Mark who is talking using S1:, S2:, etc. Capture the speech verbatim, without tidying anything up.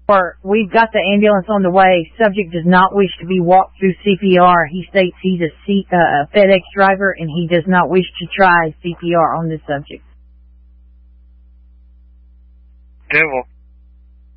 S1: Or, we've got the ambulance on the way. Subject does not wish to be walked through C P R. He states he's a C, uh, FedEx driver and he does not wish to try C P R on this subject.
S2: Devil.